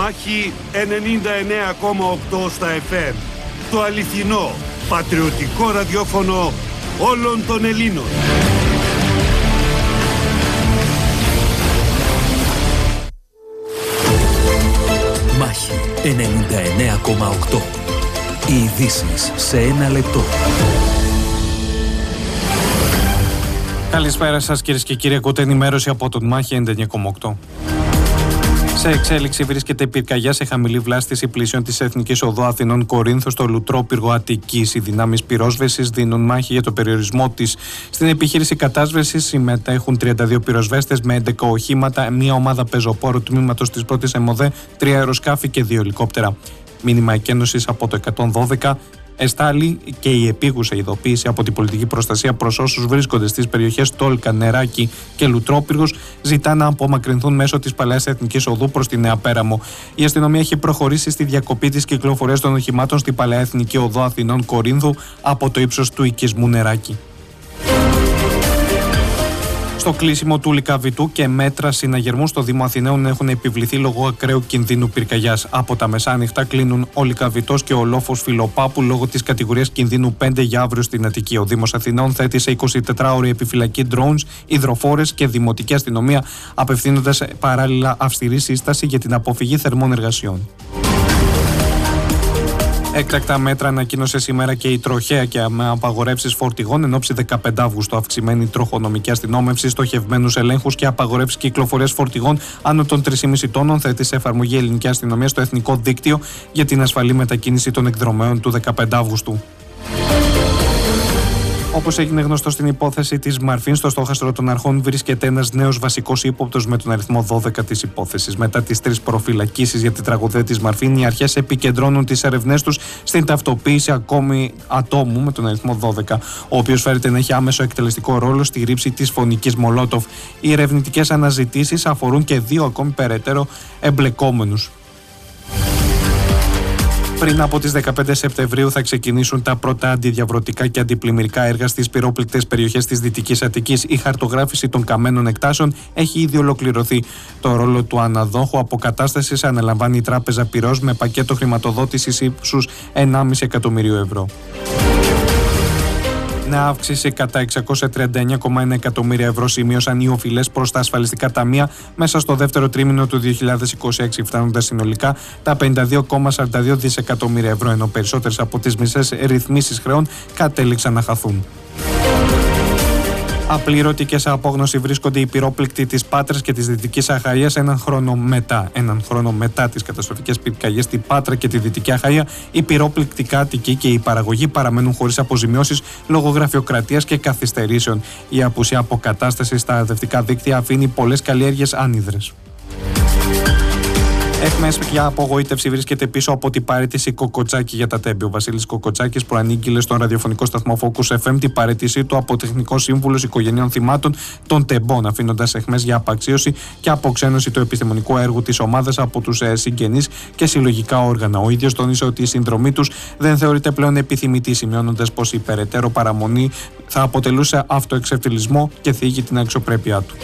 Μάχη 99,8 στα FM. Το αληθινό, πατριωτικό ραδιόφωνο όλων των Ελλήνων. Μάχη 99,8. Οι ειδήσεις σε ένα λεπτό. Καλησπέρα σας κυρίες και κύριοι, ακούτε ενημέρωση από τον Μάχη 99,8. Σε εξέλιξη βρίσκεται πυρκαγιά σε χαμηλή βλάστηση πλησίων της Εθνικής Οδού Αθηνών Κορίνθου στο Λουτρόπυργο Αττικής. Οι δυνάμεις πυρόσβεσης δίνουν μάχη για το περιορισμό της. Στην επιχείρηση κατάσβεσης συμμετέχουν 32 πυροσβέστες με 11 οχήματα, μια ομάδα πεζοπόρου τμήματος της πρώτης ΕΜΟΔΕ, 3 αεροσκάφη και 2 ελικόπτερα. Μήνυμα εκένωσης από το 112. Εστάλη και η επίγουσα ειδοποίηση από την πολιτική προστασία προς όσους βρίσκονται στις περιοχές Τόλκα, Νεράκη και Λουτρόπυργος ζητά να απομακρυνθούν μέσω της Παλαιάς Εθνικής Οδού προς τη Νέα Πέραμο. Η αστυνομία έχει προχωρήσει στη διακοπή της κυκλοφορίας των οχημάτων στη Παλαιά Εθνική Οδό Αθηνών Κορίνθου από το ύψος του οικισμού Νεράκη. Στο κλείσιμο του Λυκαβητού και μέτρα συναγερμού στο Δήμο Αθηναίων έχουν επιβληθεί λόγω ακραίου κινδύνου πυρκαγιάς. Από τα μεσάνυχτα κλείνουν ο Λυκαβητός και ο λόφος Φιλοπάπου λόγω της κατηγορίας κινδύνου 5 για αύριο στην Αττική. Ο Δήμος Αθηναίων θέτει σε 24ωρη επιφυλακή drones, υδροφόρες και δημοτική αστυνομία, απευθύνοντας παράλληλα αυστηρή σύσταση για την αποφυγή θερμών εργασιών. Έκτακτα μέτρα ανακοίνωσε σήμερα και η Τροχέα και με απαγορεύσεις φορτηγών εν ώψη 15 Αυγούστου. Αυξημένη τροχονομική αστυνόμευση, στοχευμένους ελέγχους και απαγορεύσεις κυκλοφορίας φορτηγών άνω των 3,5 τόνων θέτει σε εφαρμογή η ελληνική αστυνομία στο εθνικό δίκτυο για την ασφαλή μετακίνηση των εκδρομέων του 15 Αυγούστου. Όπως έγινε γνωστό στην υπόθεση της Μαρφίν, στο στόχαστρο των αρχών βρίσκεται ένας νέος βασικός ύποπτος με τον αριθμό 12 της υπόθεσης. Μετά τις 3 προφυλακίσεις για την τραγωδία της Μαρφίν, οι αρχές επικεντρώνουν τις ερευνές τους στην ταυτοποίηση ακόμη ατόμου με τον αριθμό 12, ο οποίος φέρεται να έχει άμεσο εκτελεστικό ρόλο στη ρήψη της φωνικής Μολότοφ. Οι ερευνητικές αναζητήσεις αφορούν και 2 ακόμη περαιτέρω εμπλεκόμενους. Πριν από τις 15 Σεπτεμβρίου θα ξεκινήσουν τα πρώτα αντιδιαβρωτικά και αντιπλημμυρικά έργα στις πυρόπληκτες περιοχές της Δυτικής Αττικής. Η χαρτογράφηση των καμένων εκτάσεων έχει ήδη ολοκληρωθεί. Το ρόλο του αναδόχου αποκατάστασης αναλαμβάνει η Τράπεζα Πυρός με πακέτο χρηματοδότησης ύψους 1,5 εκατομμυρίου ευρώ. Νέα αύξηση κατά 639,1 εκατομμύρια ευρώ σημείωσαν οι οφειλές προς τα ασφαλιστικά ταμεία μέσα στο δεύτερο τρίμηνο του 2026, φτάνοντας συνολικά τα 52,42 δισεκατομμύρια ευρώ, ενώ περισσότερες από τις μισές ρυθμίσεις χρεών κατέληξαν να χαθούν. Απλήρωτοι και σε απόγνωση βρίσκονται οι πυρόπληκτοι της Πάτρας και της Δυτικής Αχαΐας έναν χρόνο μετά τις καταστροφικές πυρκαγιές στην Πάτρα και τη Δυτική Αχαΐα. Οι πυρόπληκτοι κάτοικοι και η παραγωγή παραμένουν χωρίς αποζημιώσεις λόγω γραφειοκρατίας και καθυστερήσεων. Η απουσία αποκατάστασης στα αδευτικά δίκτυα αφήνει πολλές καλλιέργειες άνυδρες. Εχμές για απογοήτευση βρίσκεται πίσω από την παραίτηση Κοκοτσάκη για τα τέμπη. Ο Βασίλης Κοκοτσάκης προανήγγειλε στον ραδιοφωνικό σταθμό Focus FM την παραίτησή του από τεχνικό σύμβουλο οικογενειών θυμάτων των τεμπών, αφήνοντας εχμές για απαξίωση και αποξένωση του επιστημονικού έργου της ομάδας από τους συγγενείς και συλλογικά όργανα. Ο ίδιος τόνισε ότι η συνδρομή τους δεν θεωρείται πλέον επιθυμητή, σημειώνοντας πως η περαιτέρω παραμονή θα αποτελούσε αυτοεξευτελισμό και θίγει την αξιοπρέπειά του.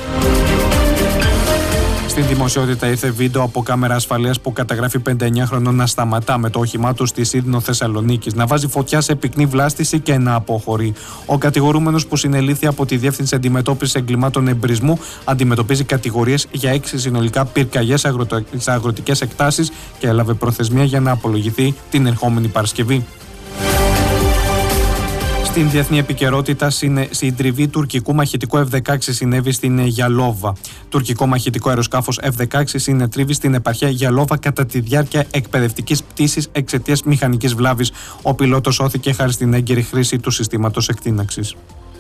Στην δημοσιότητα ήρθε βίντεο από κάμερα ασφαλείας που καταγράφει 59χρονο να σταματά με το όχημά του στη Σίδνο Θεσσαλονίκης, να βάζει φωτιά σε πυκνή βλάστηση και να αποχωρεί. Ο κατηγορούμενος, που συνελήφθη από τη Διεύθυνση Αντιμετώπισης Εγκλημάτων Εμπρισμού, αντιμετωπίζει κατηγορίες για 6 συνολικά πυρκαγιές σε αγροτικές εκτάσεις και έλαβε προθεσμία για να απολογηθεί την ερχόμενη Παρασκευή. Στην διεθνή επικαιρότητα, συντριβή τουρκικού μαχητικού F-16 συνέβη στην Γιαλόβα. Τουρκικό μαχητικό αεροσκάφος F-16 συνετρίβει στην επαρχία Γιαλόβα κατά τη διάρκεια εκπαιδευτικής πτήσης εξαιτίας μηχανικής βλάβης. Ο πιλότος σώθηκε χάρη στην έγκαιρη χρήση του συστήματος εκτείναξης.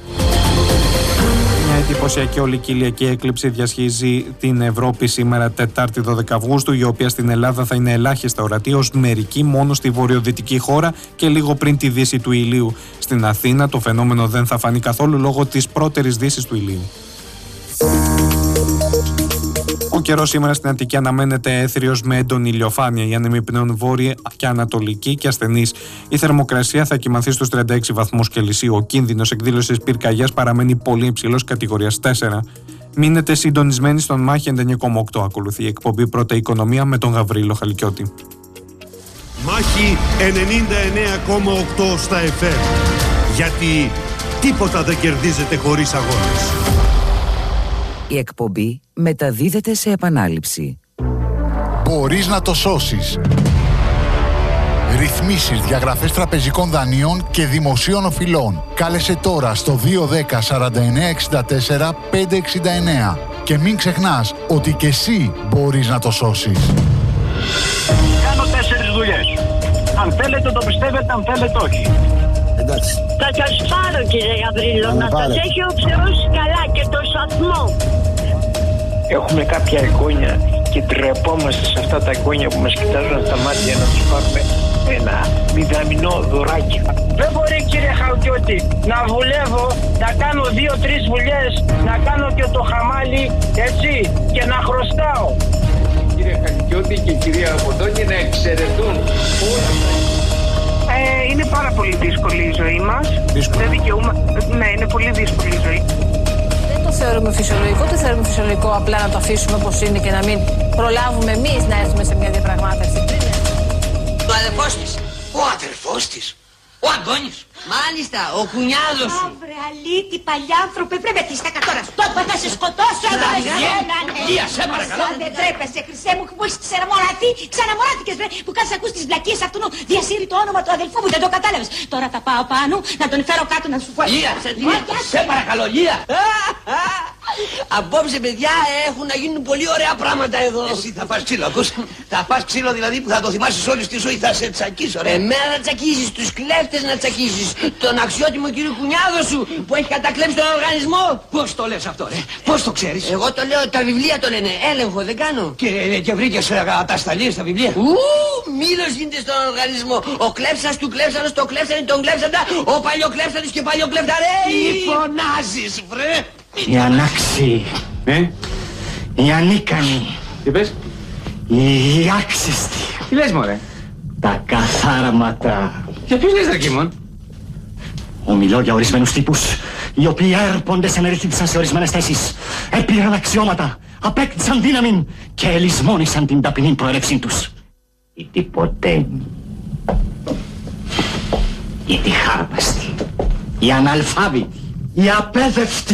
Μια εντυπωσιακή ολικηλιακή έκλειψη διασχίζει την Ευρώπη σήμερα, Τετάρτη 12 Αυγούστου, η οποία στην Ελλάδα θα είναι ελάχιστα ορατή ως μερική μόνο στη βορειοδυτική χώρα και λίγο πριν τη δύση του ηλίου. Στην Αθήνα το φαινόμενο δεν θα φανεί καθόλου λόγω της πρώτερης δύσης του ηλίου. Ο καιρός σήμερα στην Αττική αναμένεται έθριος με έντονη ηλιοφάνεια. Οι άνεμοι πνέουν βόρεια και ανατολική και ασθενείς. Η θερμοκρασία θα κυμανθεί στους 36 βαθμούς Κελσίου. Ο κίνδυνος εκδήλωσης πυρκαγιάς παραμένει πολύ υψηλός, κατηγορίας 4. Μείνετε συντονισμένοι στον Μάχη 99,8. Ακολουθεί η εκπομπή Πρώτα Οικονομία με τον Γαβρίλο Χαλκιώτη. Μάχη 99,8 στα FM. Γιατί τίποτα δεν κερδίζεται χωρίς αγώνες. Η εκπομπή μεταδίδεται σε επανάληψη. Μπορείς να το σώσεις. Ρυθμίσεις, διαγραφές τραπεζικών δανείων και δημοσίων οφειλών. Κάλεσε τώρα στο 210 49 64 569. Και μην ξεχνάς ότι και εσύ μπορείς να το σώσεις. Κάνω 4 δουλειές. Αν θέλετε το πιστεύετε, αν θέλετε όχι. Εντάξει. Θα σας πάρω, κύριε Γαβρίλο, να σας έχει ο Θεός καλά και το σταθμό. Έχουμε κάποια εγγόνια και τρεπόμαστε σε αυτά τα εγγόνια που μας κοιτάζουν στα μάτια να τους πάρουμε ένα μηδαμινό δωράκι. Δεν μπορεί, κύριε Χαλκιώτη, να βουλεύω, να κάνω 2-3 δουλειές, να κάνω και το χαμάλι, έτσι, και να χρωστάω. Κύριε Χαλκιώτη και κυρία Αποδόνη να εξαιρετούν όλα αυτά. Είναι πάρα πολύ δύσκολη η ζωή μας. Δεν δικαιούμαι. Ναι, είναι πολύ δύσκολη η ζωή. Δεν το θεωρούμε φυσιολογικό, το θεωρούμε φυσιολογικό απλά να το αφήσουμε όπως είναι και να μην προλάβουμε εμείς να έρθουμε σε μια διαπραγμάτευση. Το αδερφός της. Ο αδερφός της. Ο Αντώνης. Μάλιστα, ο κουνιάδος σου. Αύρε αλήτη, παλιάνθρωπε, πρέπει να τα τώρα. Στόπα, θα σε σκοτώσω εδώ. Λία, σε παρακαλώ. Δεν τρέπεσαι, χρυσέ μου, που έχεις ξαναμοράτηκες, βρε, που κάνεις ακούς τις βλακίες αυτού νου. Διασύρει το όνομα του αδελφού μου, δεν το κατάλαβες. Τώρα θα πάω πάνω, να τον φέρω κάτω να σου πω. Λία, σε παρακαλώ, Λία. Απόψε, παιδιά, έχουν να γίνουν πολύ ωραία πράγματα εδώ. Εσύ θα πας ξύλο, ακούς. Θα πας ξύλο δηλαδή που θα το θυμάσεις όλη τη ζωή, θα σε τσακίσω, ρε. Εμένα να τσακίζεις, τους κλέφτες να τσακίζεις. Τον αξιότιμο κύριο κουνιάδο σου που έχει κατακλέψει τον οργανισμό. Πώς το λες αυτό, ρε. Πώς το ξέρεις. Εγώ το λέω, τα βιβλία το λένε. Έλεγχο δεν κάνω. Και βρήκες ατασταλίες στα βιβλία. Μήλος γίνεται στον οργανισμό. Ο κλέψας του κλέψανος, το κλέψανε, τον κλέψαντα. Ο παλιοκλέψανος και παλιοκλέφταρε. Τι φωνάζεις, βρε. Οι ανάξιοι, οι ανίκανοι. Τι πες. Οι άξιστοι. Τι λες, μωρέ. Τα καθάρματα. Για ποιους λες, ρε Κίμων. Ομιλώ για ορισμένους τύπους, οι οποίοι έρπονται σε μερικήτησαν σε ορισμένες θέσεις, έπειραν αξιώματα, απέκτησαν δύναμη και ελισμόνησαν την ταπεινή προέλευσή τους. Οι τυποτέμοι, οι τυχάρπαστοι, οι αναλφάβητοι, οι απέδευτοι.